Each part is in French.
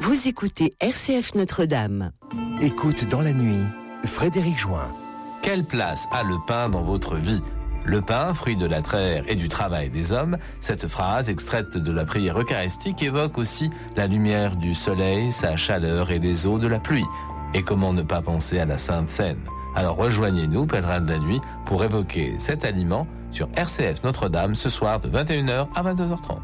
Vous écoutez RCF Notre-Dame. Écoute dans la nuit, Frédéric Join. Quelle place a le pain dans votre vie ? Le pain, fruit de la terre et du travail des hommes, cette phrase extraite de la prière eucharistique évoque aussi la lumière du soleil, sa chaleur et les eaux de la pluie. Et comment ne pas penser à la Sainte Seine ? Alors rejoignez-nous, pèlerins de la nuit, pour évoquer cet aliment sur RCF Notre-Dame ce soir de 21h à 22h30.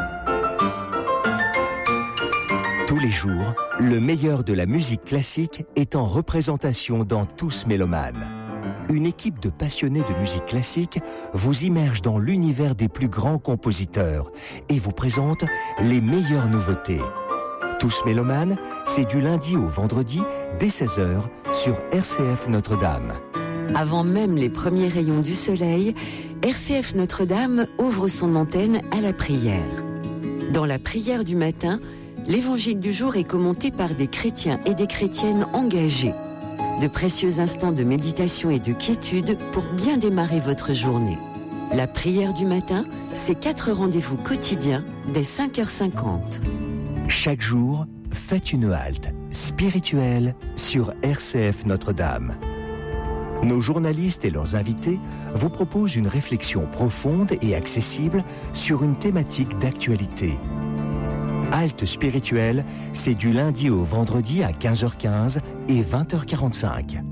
Tous les jours, le meilleur de la musique classique est en représentation dans Tous Mélomanes. Une équipe de passionnés de musique classique vous immerge dans l'univers des plus grands compositeurs et vous présente les meilleures nouveautés. Tous Mélomanes, c'est du lundi au vendredi dès 16h sur RCF Notre-Dame. Avant même les premiers rayons du soleil, RCF Notre-Dame ouvre son antenne à la prière. Dans la prière du matin, l'évangile du jour est commenté par des chrétiens et des chrétiennes engagés. De précieux instants de méditation et de quiétude pour bien démarrer votre journée. La prière du matin, c'est 4 rendez-vous quotidiens dès 5h50. Chaque jour, faites une halte spirituelle sur RCF Notre-Dame. Nos journalistes et leurs invités vous proposent une réflexion profonde et accessible sur une thématique d'actualité. Halte spirituelle, c'est du lundi au vendredi à 15h15 et 20h45.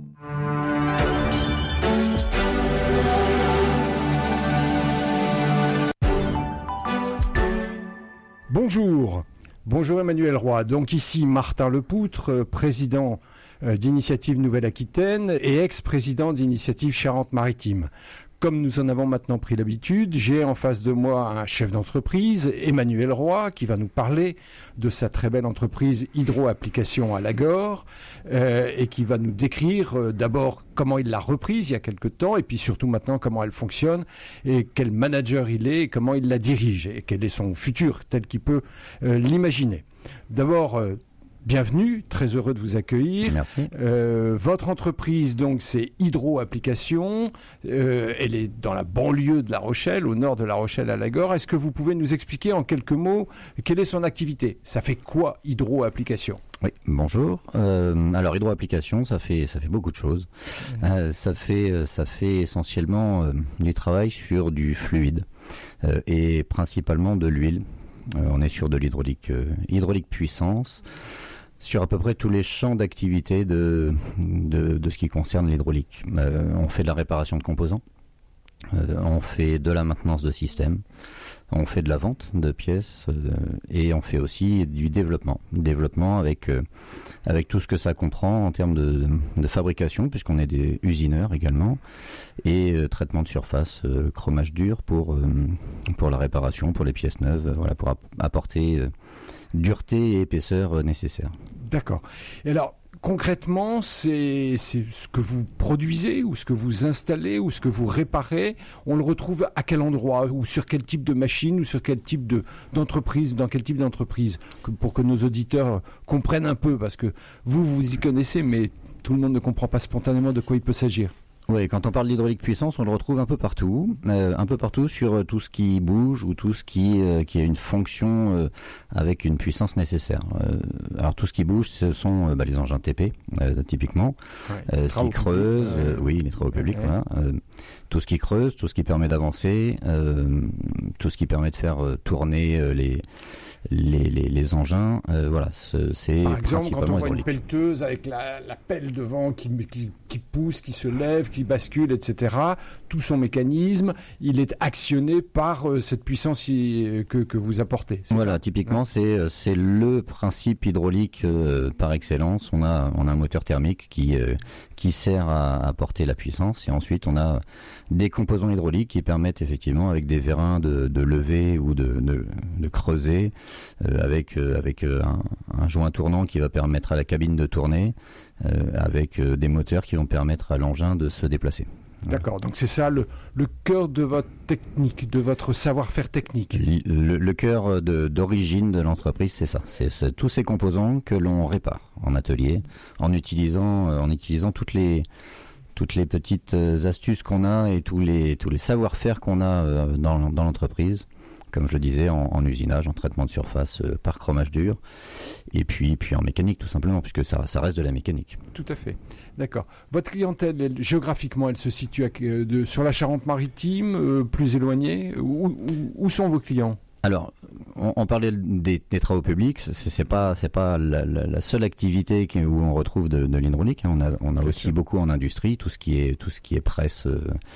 Bonjour Emmanuel Roy. Donc ici Martin Lepoutre, président d'Initiative Nouvelle-Aquitaine et ex-président d'Initiative Charente-Maritime. Comme nous en avons maintenant pris l'habitude, j'ai en face de moi un chef d'entreprise, Emmanuel Roy, qui va nous parler de sa très belle entreprise Hydro-Applications à Lagor et qui va nous décrire d'abord comment il l'a reprise il y a quelque temps et puis surtout maintenant comment elle fonctionne et quel manager il est et comment il la dirige et quel est son futur tel qu'il peut l'imaginer. D'abord, bienvenue, très heureux de vous accueillir. Merci. Votre entreprise, donc, c'est Hydro-Applications. Elle est dans la banlieue de La Rochelle, au nord de La Rochelle à Lagor. Est-ce que vous pouvez nous expliquer en quelques mots quelle est son activité ? Ça fait quoi, Hydro-Applications ? Oui, bonjour. Alors, Hydro-Applications, ça fait beaucoup de choses. Ça fait essentiellement du travail sur du fluide et principalement de l'huile. On est sur de l'hydraulique puissance. Sur à peu près tous les champs d'activité de ce qui concerne l'hydraulique. On fait de la réparation de composants, on fait de la maintenance de systèmes, on fait de la vente de pièces et on fait aussi du développement. Développement avec tout ce que ça comprend en termes de fabrication, puisqu'on est des usineurs également, et traitement de surface, chromage dur pour la réparation, pour les pièces neuves, voilà, pour apporter dureté et épaisseur nécessaires. D'accord. Et alors, concrètement, c'est ce que vous produisez ou ce que vous installez ou ce que vous réparez. On le retrouve à quel endroit ou sur quel type de machine ou sur quel type d'entreprise, dans quel type d'entreprise, pour que nos auditeurs comprennent un peu, parce que vous y connaissez, mais tout le monde ne comprend pas spontanément de quoi il peut s'agir. Oui, quand on parle d'hydraulique puissance, on le retrouve un peu partout sur tout ce qui bouge ou tout ce qui a une fonction avec une puissance nécessaire. Alors tout ce qui bouge, ce sont les engins TP, typiquement, ce qui creuse, les travaux publics, voilà. Tout ce qui creuse, tout ce qui permet d'avancer, tout ce qui permet de faire tourner les engins, voilà, c'est par exemple, principalement quand on voit hydraulique. une pelleteuse avec la pelle devant qui pousse, qui se lève, qui bascule, etc., tout son mécanisme, il est actionné par cette puissance que vous apportez. Voilà, ça typiquement, c'est le principe hydraulique par excellence. On a un moteur thermique qui sert à apporter la puissance, et ensuite on a des composants hydrauliques qui permettent effectivement, avec des vérins, de lever ou de creuser, avec un joint tournant qui va permettre à la cabine de tourner, avec des moteurs qui vont permettre à l'engin de se déplacer. D'accord, donc c'est ça le cœur de votre technique, de votre savoir-faire technique. Le cœur d'origine de l'entreprise, c'est ça. C'est tous ces composants que l'on répare en atelier, en utilisant toutes les petites astuces qu'on a et tous les savoir-faire qu'on a dans l'entreprise, comme je le disais, en usinage, en traitement de surface par chromage dur, et puis en mécanique tout simplement, puisque ça reste de la mécanique. Tout à fait. D'accord. Votre clientèle, géographiquement, elle se situe sur la Charente-Maritime, plus éloignée. Où sont vos clients ? Alors, on parlait des travaux publics. C'est pas la seule activité où on retrouve de l'hydraulique. On a aussi beaucoup en industrie, tout ce qui est presse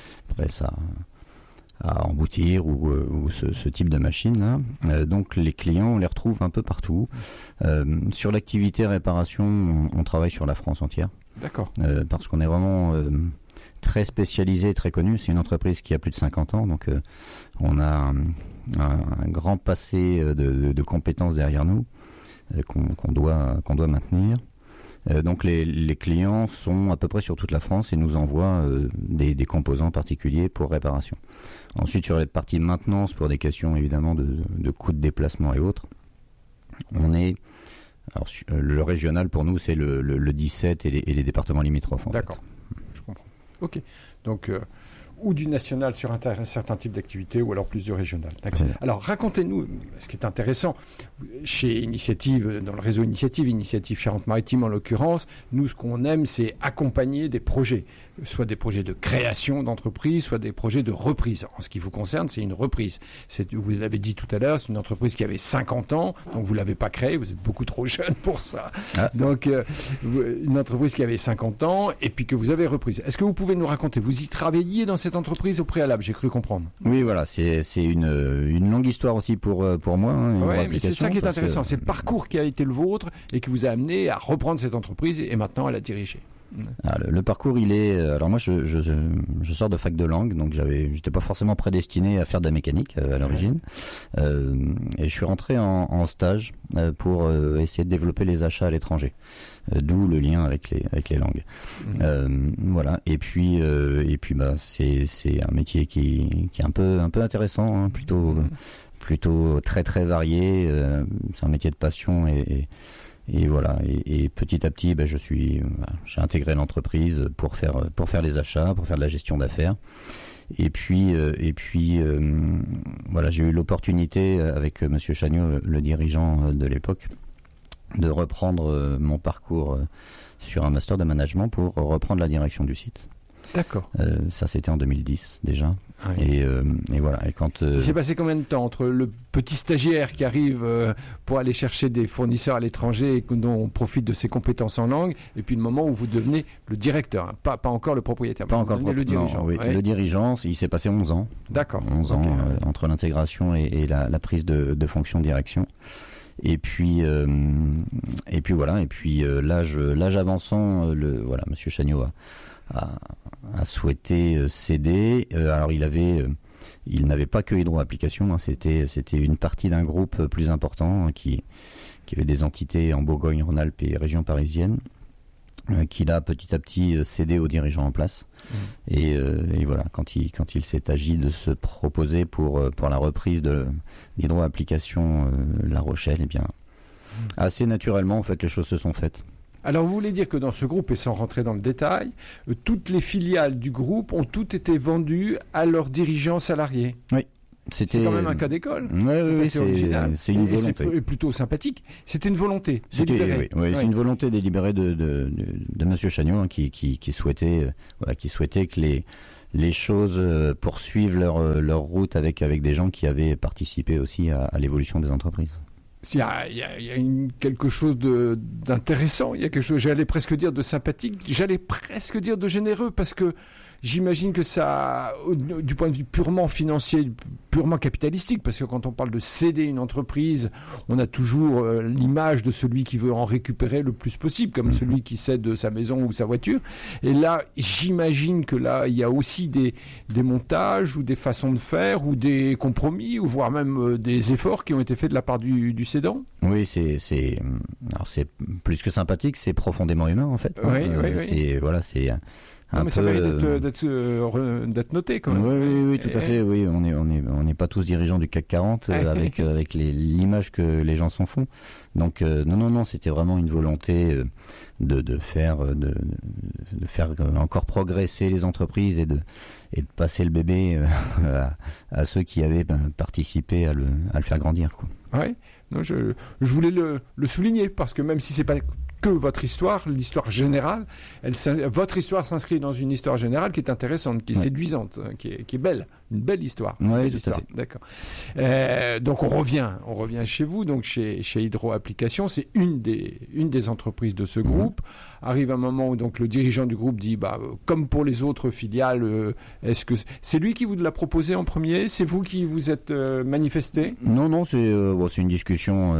à emboutir ou ce type de machine là. Donc les clients, on les retrouve un peu partout. Sur l'activité réparation, on travaille sur la France entière. D'accord. Parce qu'on est vraiment très spécialisé, très connu. C'est une entreprise qui a plus de 50 ans, donc on a un grand passé de compétences derrière nous qu'on doit maintenir. Donc les clients sont à peu près sur toute la France et nous envoient des composants particuliers pour réparation. Ensuite, sur les parties de maintenance, pour des questions évidemment de coûts de déplacement et autres, le régional pour nous c'est le 17 et les départements limitrophes. D'accord, je comprends. Ok, donc ou du national sur un certain type d'activité, ou alors plus du régional. D'accord. Alors, racontez-nous, ce qui est intéressant, chez Initiative, dans le réseau Initiative Charente-Maritime en l'occurrence, nous, ce qu'on aime, c'est accompagner des projets, soit des projets de création d'entreprise, soit des projets de reprise. En ce qui vous concerne, c'est une reprise. Vous l'avez dit tout à l'heure, c'est une entreprise qui avait 50 ans, donc vous ne l'avez pas créée, vous êtes beaucoup trop jeune pour ça. Ah. Donc, une entreprise qui avait 50 ans, et puis que vous avez reprise. Est-ce que vous pouvez nous raconter, vous y travailliez dans cette entreprise au préalable, j'ai cru comprendre. Oui, voilà, c'est une longue histoire aussi pour moi. Oui, mais c'est ça qui est intéressant, c'est le parcours qui a été le vôtre et qui vous a amené à reprendre cette entreprise et maintenant à la diriger. Le parcours, il est... Alors moi, je sors de fac de langue, donc j'étais pas forcément prédestiné à faire de la mécanique à l'origine. Et je suis rentré en stage pour essayer de développer les achats à l'étranger. D'où le lien avec les langues. Voilà. Et puis c'est un métier qui est un peu intéressant, hein, plutôt très très varié. C'est un métier de passion et voilà. Et petit à petit, j'ai intégré l'entreprise pour faire les achats, pour faire de la gestion d'affaires. Et puis voilà, j'ai eu l'opportunité avec Monsieur Chagnot, le dirigeant de l'époque, de reprendre mon parcours sur un master de management pour reprendre la direction du site. D'accord. Ça, c'était en 2010 déjà. Oui. Et voilà. Et quand il s'est passé combien de temps entre le petit stagiaire qui arrive pour aller chercher des fournisseurs à l'étranger et dont on profite de ses compétences en langue, et puis le moment où vous devenez le directeur, hein, pas encore le propriétaire, pas encore le dirigeant. Non, oui. Le dirigeant, il s'est passé 11 ans. D'accord. 11 ans entre l'intégration et la prise de fonction de direction. Et puis voilà. Et puis l'âge avançant, Monsieur Chagnot a souhaité céder. Alors il n'avait pas que Hydro-Applications, hein, c'était une partie d'un groupe plus important, hein, qui avait des entités en Bourgogne-Rhône-Alpes et région parisienne, qu'il a petit à petit cédé aux dirigeants en place. Et voilà, quand il s'est agi de se proposer pour la reprise de l'Hydro-Application La Rochelle, eh bien assez naturellement en fait les choses se sont faites. Alors vous voulez dire que dans ce groupe, et sans rentrer dans le détail, toutes les filiales du groupe ont toutes été vendues à leurs dirigeants salariés? Oui. C'est quand même un cas d'école. Oui, c'est original. C'est une volonté. C'est plutôt sympathique. C'était une volonté délibérée. Oui. C'est une volonté délibérée de Monsieur Chagnot, hein, qui souhaitait que les choses poursuivent leur route avec des gens qui avaient participé aussi à l'évolution des entreprises. Il y a quelque chose d'intéressant, il y a quelque chose, j'allais presque dire de sympathique, j'allais presque dire de généreux, parce que j'imagine que ça, du point de vue purement financier, purement capitalistique, parce que quand on parle de céder une entreprise, on a toujours l'image de celui qui veut en récupérer le plus possible, comme celui qui cède sa maison ou sa voiture. Et là, j'imagine que là, il y a aussi des montages ou des façons de faire ou des compromis ou voire même des efforts qui ont été faits de la part du cédant. Oui, c'est plus que sympathique, c'est profondément humain en fait. Oui. C'est Non, mais ça mérite d'être noté quand même. Oui, tout à fait. Oui, on n'est pas tous dirigeants du CAC 40 avec l'image que les gens s'en font. Donc non, c'était vraiment une volonté de faire encore progresser les entreprises et de passer le bébé à ceux qui avaient participé à le faire grandir, quoi. Ouais. Non, je voulais le souligner parce que même si c'est pas que votre histoire, l'histoire générale, votre histoire s'inscrit dans une histoire générale qui est intéressante, qui est séduisante, qui est belle, une belle histoire. Oui, tout à fait. D'accord. Donc on revient chez vous, donc chez Hydro Applications, c'est une des entreprises de ce groupe. Arrive un moment où donc le dirigeant du groupe dit, comme pour les autres filiales, est-ce que c'est lui qui vous l'a proposé en premier? C'est vous qui vous êtes manifesté? Non, c'est une discussion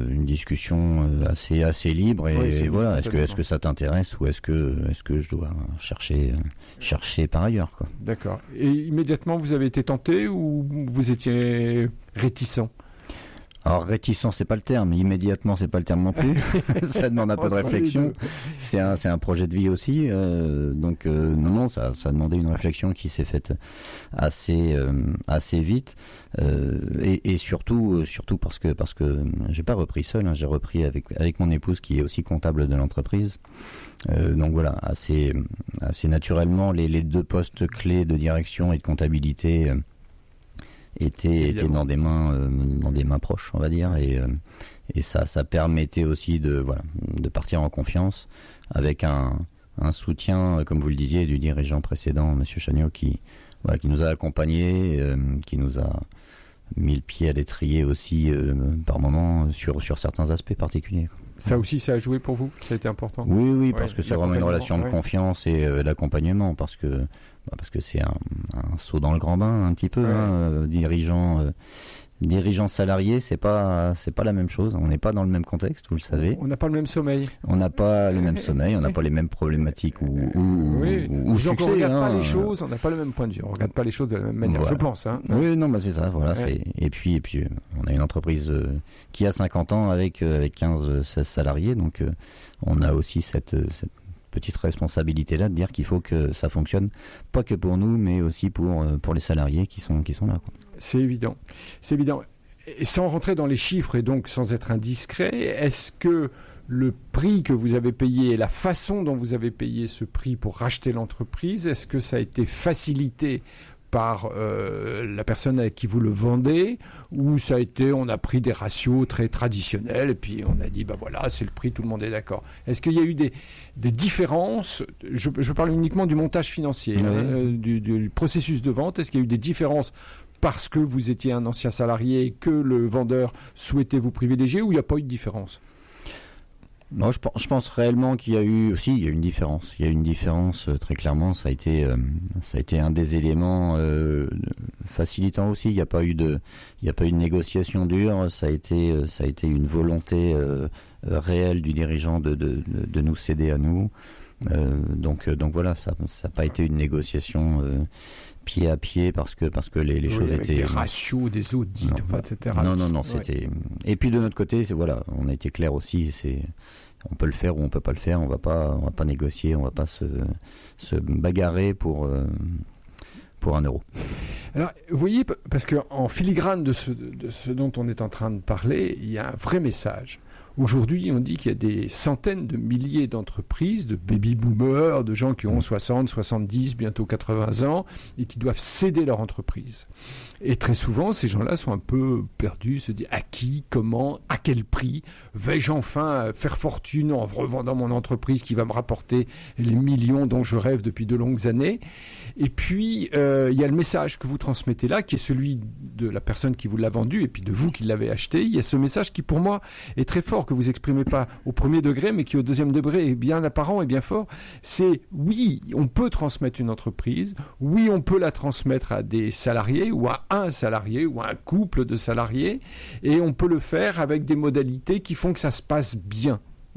assez libre et voilà. Est-ce que ça t'intéresse ou est-ce que je dois chercher par ailleurs, quoi. D'accord. Et immédiatement vous avez été tenté ou vous étiez réticent? Alors réticent, c'est pas le terme. Immédiatement, c'est pas le terme non plus. Ça demande un peu de réflexion. C'est un projet de vie aussi. Donc non, ça demandait une réflexion qui s'est faite assez vite. Et surtout parce que j'ai pas repris seul. J'ai repris avec mon épouse qui est aussi comptable de l'entreprise. Donc voilà, assez naturellement, les deux postes clés de direction et de comptabilité étaient dans des mains proches, on va dire, et ça permettait aussi de partir en confiance avec un soutien, comme vous le disiez, du dirigeant précédent, Monsieur Chagnot, qui nous a accompagnés, qui nous a mis le pied à l'étrier aussi par moment sur certains aspects particuliers. Ça aussi, ça a joué pour vous? Ça a été important? Oui, parce que c'est vraiment une relation de confiance et d'accompagnement, parce que c'est un saut dans le grand bain un petit peu, dirigeant salarié, c'est pas la même chose. On n'est pas dans le même contexte, vous le savez. On n'a pas le même sommeil. On n'a pas le même sommeil, on n'a pas les mêmes problématiques ou succès. On regarde pas les choses, on n'a pas le même point de vue. On regarde pas les choses de la même manière, voilà. Je pense. Oui, non, c'est ça. Voilà. Ouais. Et puis, on a une entreprise qui a 50 ans avec 15-16 salariés, donc on a aussi cette petite responsabilité-là de dire qu'il faut que ça fonctionne, pas que pour nous, mais aussi pour les salariés qui sont là, quoi. C'est évident. Et sans rentrer dans les chiffres et donc sans être indiscret, est-ce que le prix que vous avez payé et la façon dont vous avez payé ce prix pour racheter l'entreprise, est-ce que ça a été facilité par la personne à qui vous le vendez, ou ça a été, on a pris des ratios très traditionnels et puis on a dit voilà, c'est le prix, tout le monde est d'accord? Est-ce qu'il y a eu des différences? Je parle uniquement du montage financier, du processus de vente. Est-ce qu'il y a eu des différences parce que vous étiez un ancien salarié et que le vendeur souhaitait vous privilégier, ou il n'y a pas eu de différence? Non, je pense réellement qu'il y a eu une différence. Il y a eu une différence très clairement. Ça a été un des éléments facilitants aussi. Il n'y a pas eu de négociation dure. Ça a été une volonté réelle du dirigeant de nous céder à nous. Donc voilà, ça n'a pas été une négociation pied à pied parce que les choses étaient des ratios, des audits, etc. Non, c'était. Et puis de notre côté, on a été clair aussi. On peut le faire ou on peut pas le faire. On va pas négocier. On va pas se bagarrer pour 1 euro. Alors, vous voyez, parce qu'en filigrane de ce dont on est en train de parler, il y a un vrai message. Aujourd'hui, on dit qu'il y a des centaines de milliers d'entreprises, de baby-boomers, de gens qui ont 60, 70, bientôt 80 ans, et qui doivent céder leur entreprise. Et très souvent, ces gens-là sont un peu perdus, se disent à qui, comment, à quel prix vais-je enfin faire fortune en revendant mon entreprise qui va me rapporter les millions dont je rêve depuis de longues années. Et puis, il y a le message que vous transmettez là, qui est celui de la personne qui vous l'a vendu, et puis de vous qui l'avez acheté. Il y a ce message qui, pour moi, est très fort, que vous exprimez pas au premier degré, mais qui au deuxième degré est bien apparent et bien fort. C'est, oui, on peut transmettre une entreprise, oui, on peut la transmettre à des salariés, ou à un salarié, ou à un couple de salariés, et on peut le faire avec des modalités qui font que ça se passe bien.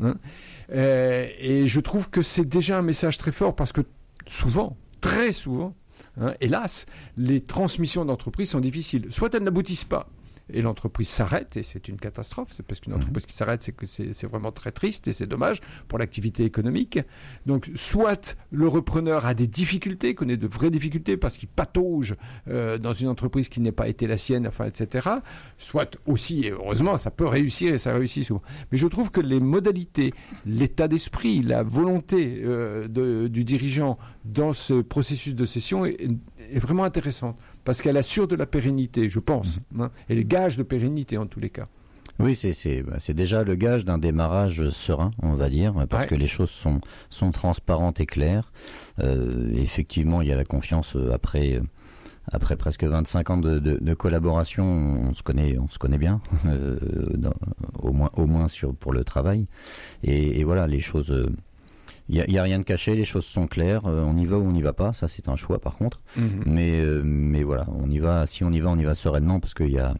Et je trouve que c'est déjà un message très fort, parce que souvent, très souvent, hélas, les transmissions d'entreprise sont difficiles. Soit elles n'aboutissent pas, et l'entreprise s'arrête, et c'est une catastrophe. C'est parce qu'une entreprise qui s'arrête, c'est que c'est vraiment très triste et c'est dommage pour l'activité économique. Donc, soit le repreneur a des difficultés, connaît de vraies difficultés parce qu'il patauge dans une entreprise qui n'a pas été la sienne, enfin, etc. Soit aussi, et heureusement, ça peut réussir et ça réussit souvent. Mais je trouve que les modalités, l'état d'esprit, la volonté du dirigeant dans ce processus de cession est vraiment intéressante parce qu'elle assure de la pérennité, je pense, et les gages de pérennité en tous les cas. Oui, c'est déjà le gage d'un démarrage serein, on va dire, parce que les choses sont transparentes et claires. Effectivement, il y a la confiance après presque 25 ans de collaboration, on se connaît bien, au moins pour le travail. Et voilà, les choses, il y a rien de caché, les choses sont claires. On y va ou on n'y va pas, ça c'est un choix par contre. Mais voilà, on y va sereinement parce qu'il y a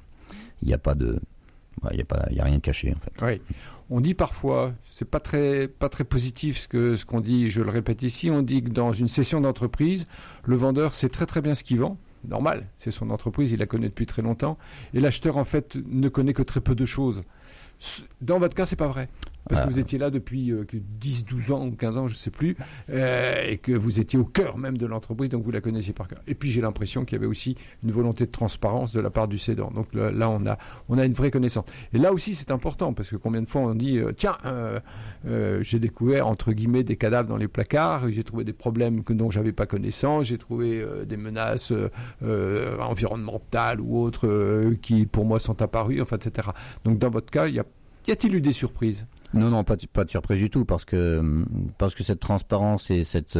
rien de caché en fait. Oui. On dit parfois, c'est pas très positif ce qu'on dit, je le répète ici, on dit que dans une cession d'entreprise, le vendeur sait très très bien ce qu'il vend. Normal, c'est son entreprise, il la connaît depuis très longtemps. Et l'acheteur, en fait, ne connaît que très peu de choses. Dans votre cas, c'est pas vrai. Parce que vous étiez là depuis 10, 12 ans ou 15 ans, je ne sais plus, et que vous étiez au cœur même de l'entreprise, donc vous la connaissiez par cœur. Et puis j'ai l'impression qu'il y avait aussi une volonté de transparence de la part du cédant. Donc là, on a une vraie connaissance. Et là aussi, c'est important, parce que combien de fois on dit tiens, j'ai découvert, entre guillemets, des cadavres dans les placards, j'ai trouvé des problèmes dont je n'avais pas connaissance, j'ai trouvé des menaces environnementales ou autres qui, pour moi, sont apparues, enfin, etc. Donc dans votre cas, y a-t-il eu des surprises ? Non, pas de surprise du tout, parce que cette transparence et cette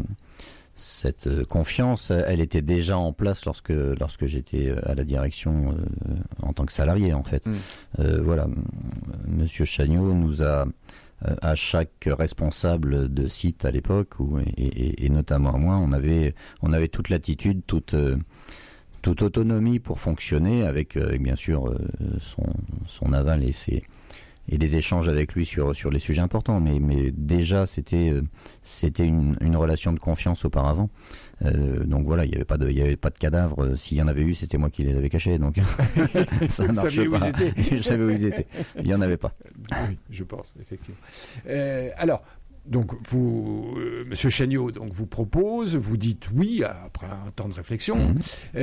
confiance, elle était déjà en place lorsque j'étais à la direction en tant que salarié, en fait. Voilà, Monsieur Chagnot nous a, à chaque responsable de site à l'époque, et notamment à moi, on avait toute latitude, toute autonomie pour fonctionner, avec bien sûr son aval et des échanges avec lui sur les sujets importants, mais déjà c'était une relation de confiance auparavant. Donc voilà, il y avait pas de cadavres. S'il y en avait eu, c'était moi qui les avais cachés. Donc ça marchait pas. Je savais où ils étaient. Il y en avait pas. Oui, je pense effectivement. Alors. Donc, Monsieur Chagnot, vous propose, vous dites oui après un temps de réflexion,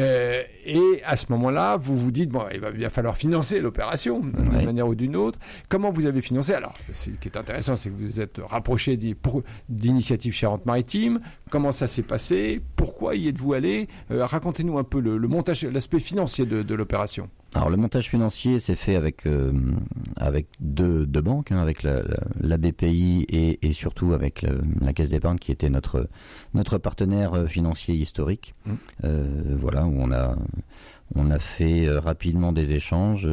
et à ce moment-là, vous vous dites bon, il va bien falloir financer l'opération d'une manière ou d'une autre. Comment vous avez financé ? Alors, ce qui est intéressant, c'est que vous vous êtes rapproché d'Initiative Charente-Maritime. Comment ça s'est passé ? Pourquoi y êtes-vous allé ? Racontez-nous un peu le montage, l'aspect financier de l'opération. Alors le montage financier s'est fait avec deux banques, avec la BPI et surtout avec la Caisse d'épargne qui était notre partenaire financier historique. Voilà, où on a fait rapidement des échanges,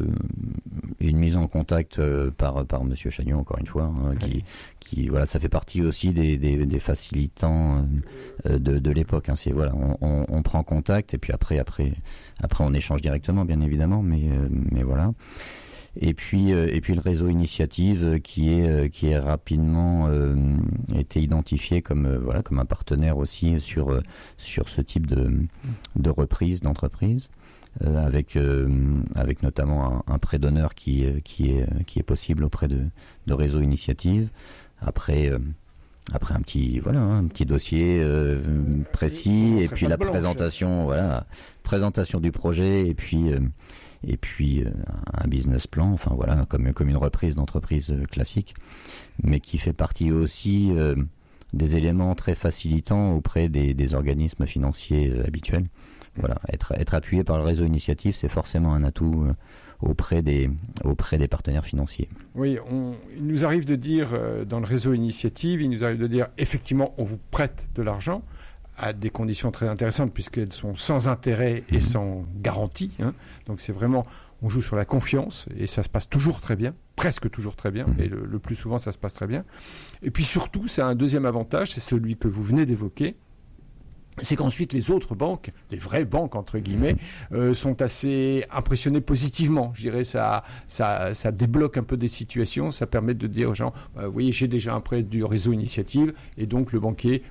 une mise en contact par Monsieur Chagnot, encore une fois, qui voilà, ça fait partie aussi des facilitants de l'époque. C'est voilà, on prend contact et puis après on échange directement, bien évidemment, mais voilà. Et puis le réseau Initiative qui est rapidement été identifié comme un partenaire aussi sur ce type de reprise d'entreprise, avec notamment un prêt d'honneur qui est possible auprès de réseau Initiative. Après un petit dossier précis, et puis la présentation du projet, et puis un business plan, enfin voilà, comme une reprise d'entreprise classique, mais qui fait partie aussi des éléments très facilitants auprès des organismes financiers habituels. Voilà, être appuyé par le réseau Initiative, c'est forcément un atout auprès des partenaires financiers. Oui, il nous arrive de dire dans le réseau Initiative, effectivement, on vous prête de l'argent à des conditions très intéressantes puisqu'elles sont sans intérêt et sans garantie. Donc c'est vraiment, on joue sur la confiance et ça se passe toujours très bien, presque toujours très bien, mais le plus souvent ça se passe très bien. Et puis surtout, c'est un deuxième avantage, c'est celui que vous venez d'évoquer. C'est qu'ensuite les autres banques, les vraies banques entre guillemets, sont assez impressionnées positivement. Je dirais ça débloque un peu des situations, ça permet de dire aux gens, vous voyez, j'ai déjà un prêt du réseau Initiative, et donc le banquier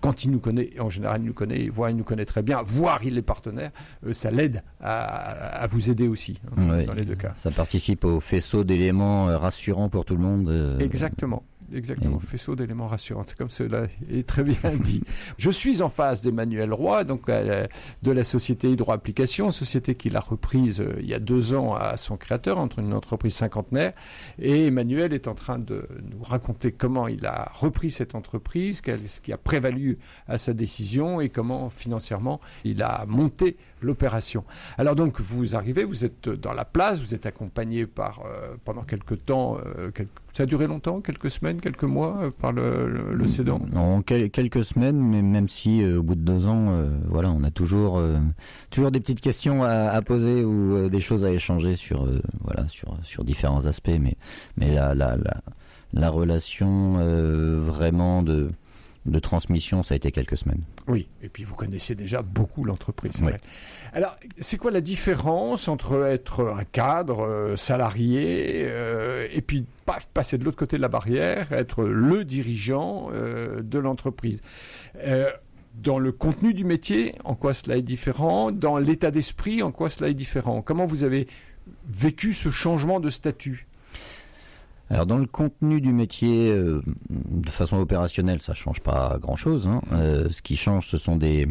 quand il nous connaît, en général il nous connaît, voire il nous connaît très bien, voire il est partenaire, ça l'aide à vous aider aussi, dans les deux cas. Ça participe au faisceau d'éléments rassurants pour tout le monde. Exactement, faisceau d'éléments rassurants, c'est comme cela est très bien dit. Je suis en face d'Emmanuel Roy, donc de la société Hydroapplications, société qu'il a reprise il y a 2 ans à son créateur, entre une entreprise cinquantenaire, et Emmanuel est en train de nous raconter comment il a repris cette entreprise, ce qui a prévalu à sa décision et comment financièrement il a monté l'opération. Alors donc vous arrivez, vous êtes dans la place, vous êtes accompagné par pendant quelques temps, ça a duré longtemps, quelques semaines, quelques mois par le cédant. En quelques semaines, mais même si au bout de 2 ans, voilà, on a toujours des petites questions à poser ou des choses à échanger sur différents aspects, mais la relation vraiment de transmission, ça a été quelques semaines. Oui, et puis vous connaissez déjà beaucoup l'entreprise. Oui. Alors, c'est quoi la différence entre être un cadre, salarié, et puis passer de l'autre côté de la barrière, être le dirigeant de l'entreprise dans le contenu du métier, en quoi cela est différent? Dans l'état d'esprit, en quoi cela est différent? Comment vous avez vécu ce changement de statut? Alors dans le contenu du métier, de façon opérationnelle, ça change pas grand-chose. Ce qui change, ce sont des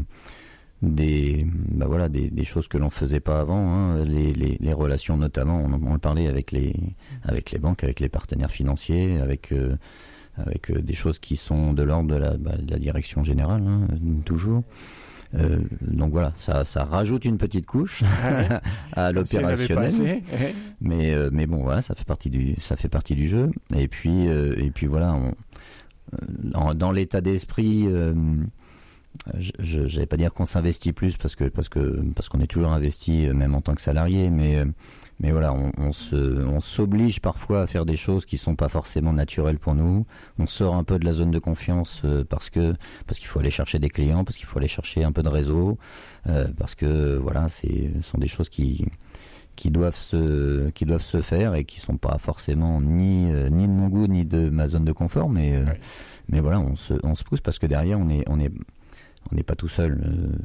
choses que l'on faisait pas avant. Les relations notamment, on le parlait avec les banques, avec les partenaires financiers, avec des choses qui sont de l'ordre de la direction générale, toujours. Donc voilà, ça rajoute une petite couche à l'opérationnel. Mais bon, voilà, ça fait partie du jeu. Et puis voilà, dans l'état d'esprit, j'allais pas dire qu'on s'investit plus parce qu'on est toujours investi, même en tant que salarié, mais voilà, on s'oblige parfois à faire des choses qui sont pas forcément naturelles pour nous. On sort un peu de la zone de confiance parce qu'il faut aller chercher des clients, parce qu'il faut aller chercher un peu de réseau, parce que voilà, ce sont des choses qui doivent se faire et qui sont pas forcément ni de mon goût ni de ma zone de confort, mais voilà, on se pousse parce que derrière on n'est pas tout seul.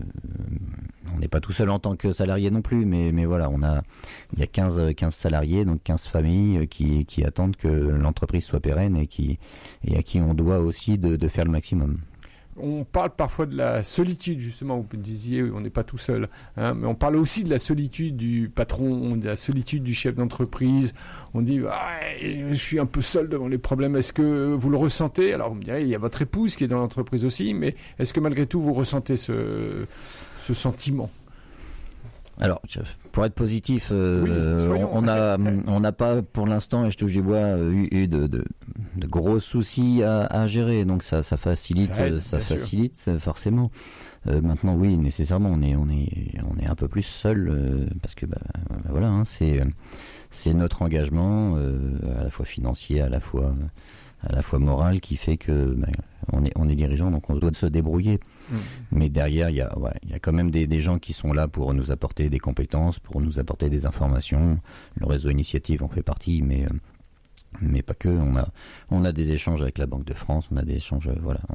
On n'est pas tout seul en tant que salarié non plus, mais voilà, il y a 15 salariés, donc 15 familles qui attendent que l'entreprise soit pérenne et à qui on doit aussi de faire le maximum. On parle parfois de la solitude, justement, vous disiez, on n'est pas tout seul, mais on parle aussi de la solitude du patron, de la solitude du chef d'entreprise. On dit, je suis un peu seul devant les problèmes. Est-ce que vous le ressentez? Alors vous me direz, il y a votre épouse qui est dans l'entreprise aussi, mais est-ce que malgré tout vous ressentez ce sentiment? Alors, pour être positif, on n'a pas pour l'instant, et je touche du bois, eu de gros soucis à gérer, donc ça facilite, forcément. Maintenant, oui, nécessairement, on est un peu plus seul parce que voilà, c'est notre engagement à la fois financier, à la fois moral, qui fait que on est dirigeant, donc on doit se débrouiller. Mais derrière, il y a quand même des gens qui sont là pour nous apporter des compétences, pour nous apporter des informations. Le réseau Initiative en fait partie, mais pas que. On a des échanges avec la Banque de France, on a des échanges,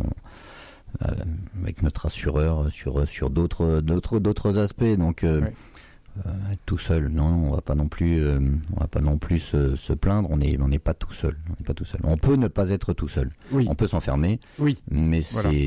avec notre assureur sur d'autres aspects. Donc être tout seul, non, on va pas non plus se plaindre. On n'est pas tout seul. On peut ne pas être tout seul. Oui. On peut s'enfermer. Oui. Mais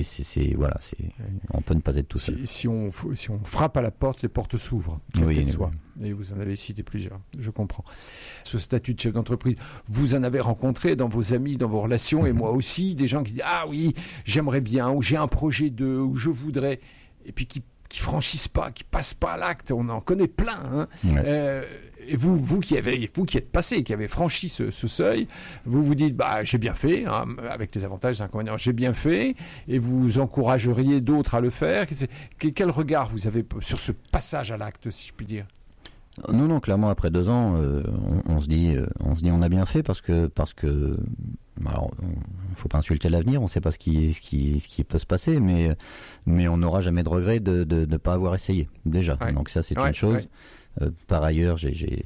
on peut ne pas être tout seul. Si on frappe à la porte, les portes s'ouvrent, quelle qu'elle soit. Et vous en avez cité plusieurs. Je comprends. Ce statut de chef d'entreprise, vous en avez rencontré dans vos amis, dans vos relations, et moi aussi, des gens qui disent oui, j'aimerais bien, ou j'ai un projet ou je voudrais, et puis qui franchissent pas, qui passent pas à l'acte. On en connaît plein. Et vous qui êtes passé, qui avez franchi ce seuil, vous vous dites, j'ai bien fait, avec les avantages et les inconvénients, j'ai bien fait, et vous encourageriez d'autres à le faire. Quel regard vous avez sur ce passage à l'acte, si je puis dire? Non, clairement, après 2 ans, on se dit, on a bien fait parce que, alors, faut pas insulter l'avenir, on sait pas ce qui peut se passer, mais on n'aura jamais de regret de ne pas avoir essayé, déjà. Ouais. Donc ça, c'est une chose. Par ailleurs, j'ai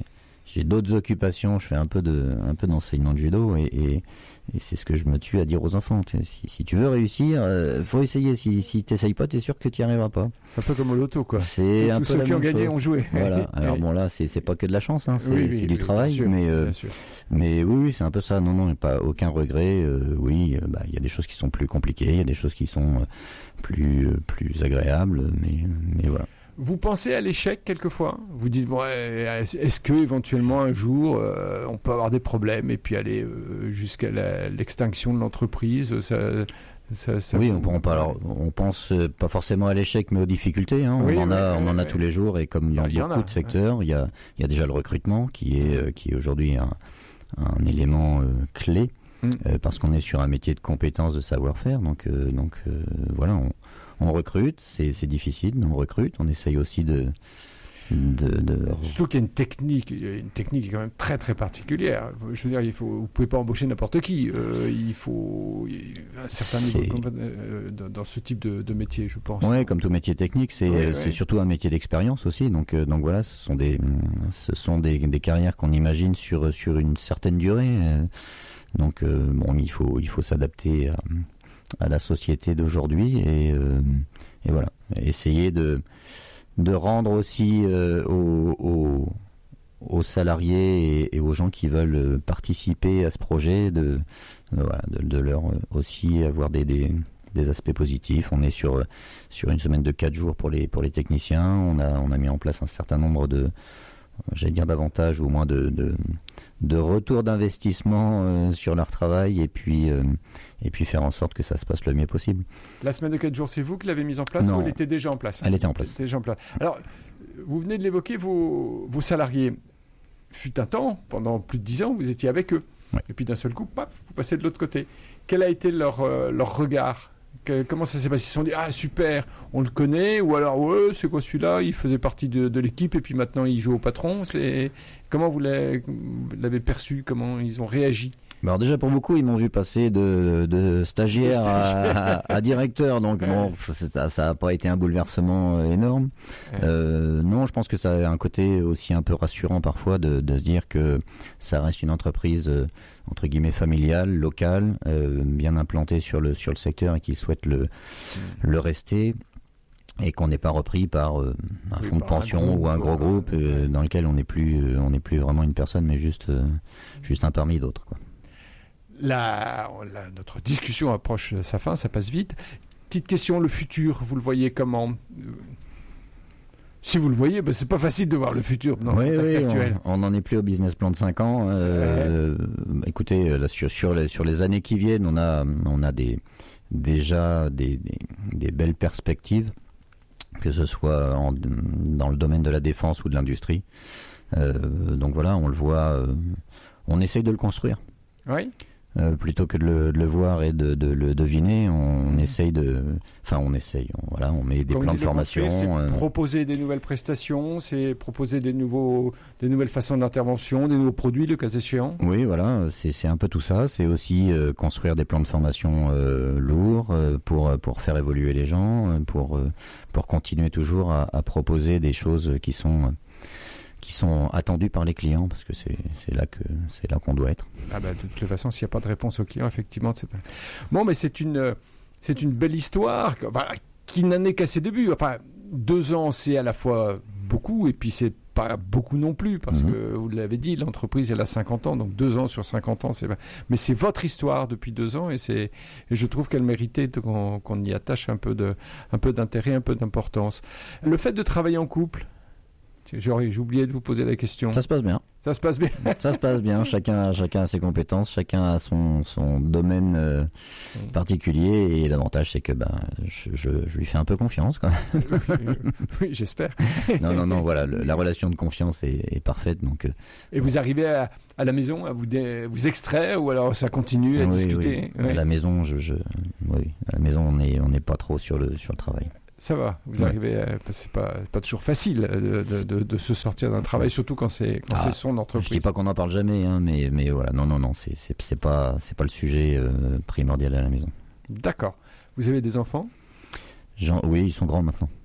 j'ai d'autres occupations. Je fais un peu d'enseignement de judo et c'est ce que je me tue à dire aux enfants. Si tu veux réussir, faut essayer. Si t'essayes pas, t'es sûr que tu n'y arriveras pas. C'est un peu comme au loto, quoi. C'est tous ceux qui ont gagné ont joué. Voilà. Alors bon, là, c'est pas que de la chance, hein. C'est du travail, bien sûr. mais oui, c'est un peu ça. Non, pas aucun regret. Oui, il y a des choses qui sont plus compliquées, il y a des choses qui sont plus agréables, mais voilà. Vous pensez à l'échec quelquefois? Vous dites, bon, est-ce que éventuellement un jour on peut avoir des problèmes et puis aller jusqu'à l'extinction de l'entreprise? Oui, on pense pas forcément à l'échec, mais aux difficultés. Hein. On en a tous les jours, et comme dans beaucoup de secteurs, il y a déjà le recrutement qui est aujourd'hui un élément clé, parce qu'on est sur un métier de compétence, de savoir-faire. Donc voilà. On recrute, c'est difficile, mais on recrute. On essaye aussi de... Surtout qu'il y a une technique qui est quand même très très particulière. Je veux dire, vous pouvez pas embaucher n'importe qui. Il faut un certain niveau dans ce type de métier, je pense. Oui, comme tout métier technique, c'est surtout un métier d'expérience aussi. Donc voilà, ce sont des carrières qu'on imagine sur une certaine durée. Donc il faut s'adapter à la société d'aujourd'hui et voilà, essayer de rendre aussi aux salariés et aux gens qui veulent participer à ce projet de leur aussi avoir des aspects positifs. On est sur une semaine de 4 jours pour les techniciens. On a mis en place un certain nombre d'avantages, ou au moins de retour d'investissement sur leur travail, et puis faire en sorte que ça se passe le mieux possible. La semaine de 4 jours, c'est vous qui l'avez mise en place? Non. Ou elle était déjà en place? Elle était en place. Alors, vous venez de l'évoquer, vos salariés. Fut un temps, pendant plus de 10 ans, vous étiez avec eux. Ouais. Et puis d'un seul coup, paf, vous passez de l'autre côté. Quel a été leur regard? Comment ça s'est passé? Ils se sont dit, ah super, on le connaît, ou alors, ouais, c'est quoi celui-là? Il faisait partie de l'équipe et puis maintenant il joue au patron. Comment vous l'avez perçu? Comment ils ont réagi? Alors déjà, pour beaucoup, ils m'ont vu passer de stagiaire à directeur, donc bon, ça n'a pas été un bouleversement énorme. Non, je pense que ça a un côté aussi un peu rassurant parfois de se dire que ça reste une entreprise entre guillemets familiale, locale, bien implantée sur le secteur, et qui souhaite le rester, et qu'on n'est pas repris par un fonds de pension ou un gros groupe dans lequel on n'est plus vraiment une personne, mais juste un parmi d'autres, quoi. Notre discussion approche sa fin, ça passe vite. Petite question, le futur, vous le voyez comment? Si vous le voyez, c'est pas facile de voir le futur dans le contexte actuel. On n'en est plus au business plan de 5 ans. Écoutez, là, sur les années qui viennent, on a déjà des belles perspectives, que ce soit dans le domaine de la défense ou de l'industrie. Donc voilà, on le voit, on essaye de le construire. Oui. Plutôt que de le voir et de le deviner, on essaye on met des plans de formation. C'est proposer des nouvelles prestations, c'est proposer des nouvelles façons d'intervention, des nouveaux produits, le cas échéant. Oui, voilà, c'est un peu tout ça. C'est aussi construire des plans de formation lourds pour faire évoluer les gens, pour continuer toujours à proposer des choses qui sont attendus par les clients, parce que c'est là qu'on doit être. De toute façon, s'il n'y a pas de réponse aux clients, effectivement, bon, mais c'est une belle histoire qui n'en est qu'à ses débuts. 2 ans, c'est à la fois beaucoup, et puis c'est pas beaucoup non plus, parce que vous l'avez dit, l'entreprise elle a 50 ans, donc 2 ans sur 50 ans, mais c'est votre histoire depuis 2 ans, et je trouve qu'elle méritait qu'on y attache un peu d'intérêt, un peu d'importance. Le fait de travailler en couple, j'ai oublié de vous poser la question. Ça se passe bien. Ça se passe bien. Ça se passe bien. Chacun a ses compétences, chacun a son domaine particulier, et l'avantage c'est que je lui fais un peu confiance quand même. Oui, j'espère. Non, voilà, la relation de confiance est parfaite, donc. Et vous arrivez à la maison à vous extraire, ou alors ça continue à discuter? Oui. À la maison, à la maison on n'est pas trop sur le travail. Ça va, vous arrivez, c'est pas toujours facile de se sortir d'un travail, surtout quand c'est son entreprise. Je dis pas qu'on n'en parle jamais, hein, mais voilà, non, c'est pas le sujet primordial à la maison. D'accord. Vous avez des enfants? Oui, ils sont grands maintenant.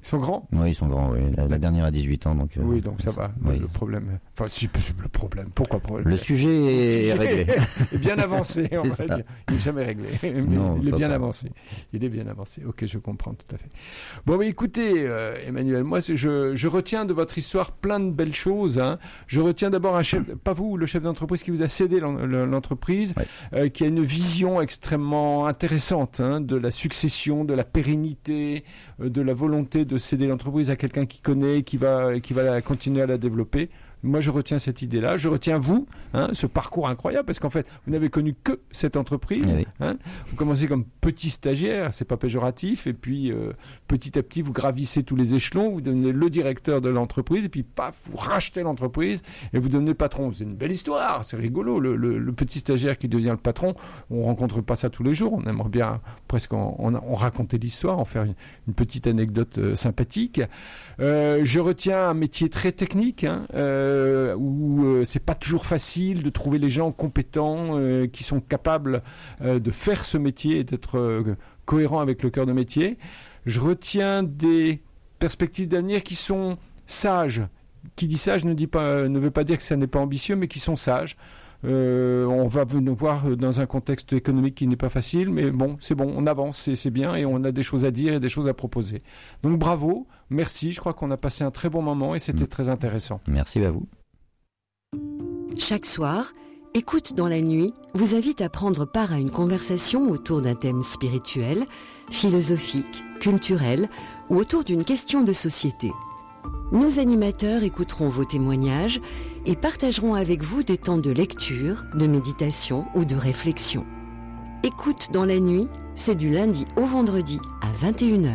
Ils sont grands? Oui, ils sont grands, oui. La dernière a 18 ans, donc... Oui, donc ça va. Oui. Le problème... Enfin, si, le problème. Pourquoi problème? Le sujet est réglé. est bien avancé, on va ça. dire. Il n'est jamais réglé. Mais Non, il est bien pas. avancé. Il est bien avancé. Ok, je comprends tout à fait. Bon, mais écoutez, Emmanuel, moi, je retiens de votre histoire plein de belles choses. Hein. Je retiens d'abord pas vous, le chef d'entreprise qui vous a cédé l'entreprise, ouais. Qui a une vision extrêmement intéressante hein, de la succession, de la pérennité, de la volonté de céder l'entreprise à quelqu'un qui connaît, qui va continuer à la développer. Moi, je retiens cette idée-là. Je retiens vous, hein, ce parcours incroyable, parce qu'en fait, vous n'avez connu que cette entreprise. Oui. Hein. Vous commencez comme petit stagiaire, c'est pas péjoratif, et puis petit à petit, vous gravissez tous les échelons, vous devenez le directeur de l'entreprise, et puis paf, vous rachetez l'entreprise et vous devenez le patron. C'est une belle histoire, c'est rigolo. Le petit stagiaire qui devient le patron, on rencontre pas ça tous les jours. On aimerait bien presque en raconter l'histoire, en faire une petite anecdote sympathique. Je retiens un métier très technique, hein, où c'est pas toujours facile de trouver les gens compétents qui sont capables de faire ce métier et d'être cohérents avec le cœur de métier. Je retiens des perspectives d'avenir qui sont sages. Qui dit sage ne veut pas dire que ça n'est pas ambitieux, mais qui sont sages. On va nous voir dans un contexte économique qui n'est pas facile, mais bon, c'est bon, on avance, c'est bien, et on a des choses à dire et des choses à proposer. Donc bravo, merci, je crois qu'on a passé un très bon moment et c'était très intéressant. Merci à vous. Chaque soir, Écoute dans la nuit vous invite à prendre part à une conversation autour d'un thème spirituel, philosophique, culturel ou autour d'une question de société. Nos animateurs écouteront vos témoignages et partageront avec vous des temps de lecture, de méditation ou de réflexion. Écoute dans la nuit, c'est du lundi au vendredi à 21h.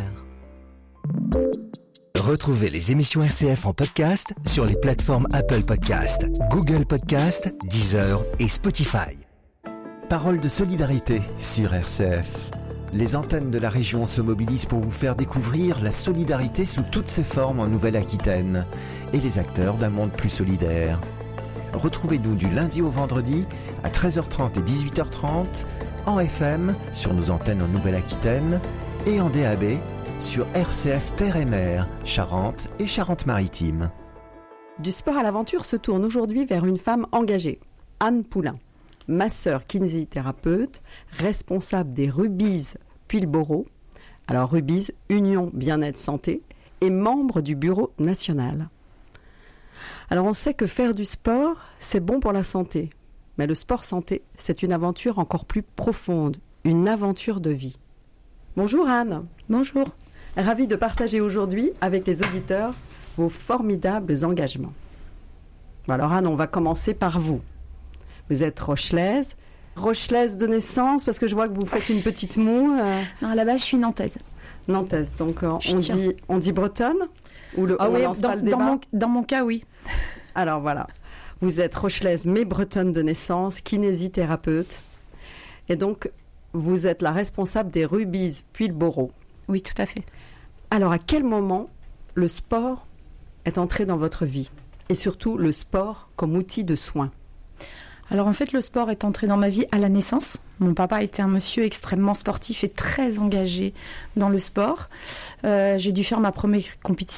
Retrouvez les émissions RCF en podcast sur les plateformes Apple Podcast, Google Podcast, Deezer et Spotify. Parole de solidarité sur RCF. Les antennes de la région se mobilisent pour vous faire découvrir la solidarité sous toutes ses formes en Nouvelle-Aquitaine et les acteurs d'un monde plus solidaire. Retrouvez-nous du lundi au vendredi à 13h30 et 18h30 en FM sur nos antennes en Nouvelle-Aquitaine et en DAB sur RCF Terre et Mer, Charente et Charente-Maritime. Du sport à l'aventure se tourne aujourd'hui vers une femme engagée, Anne Poulain, masseur kinésithérapeute, responsable des Rubies Pulboro, alors Rubies, Union Bien-être Santé, et membre du bureau national. Alors on sait que faire du sport, c'est bon pour la santé, mais le sport santé, c'est une aventure encore plus profonde, une aventure de vie. Bonjour Anne. Bonjour. Ravie de partager aujourd'hui avec les auditeurs vos formidables engagements. Alors Anne, on va commencer par vous. Vous êtes rochelaise de naissance, parce que je vois que vous faites une petite moue. Non, à la base, je suis nantaise. Nantaise, donc on dit bretonne ou on oui, lance pas le débat dans mon cas, oui. Alors voilà, vous êtes rochelaise mais bretonne de naissance, kinésithérapeute, et donc vous êtes la responsable des Rubies Pulboro. Oui, tout à fait. Alors à quel moment le sport est entré dans votre vie, et surtout le sport comme outil de soin? Alors en fait, le sport est entré dans ma vie à la naissance. Mon papa était un monsieur extrêmement sportif et très engagé dans le sport. J'ai dû faire ma première compétition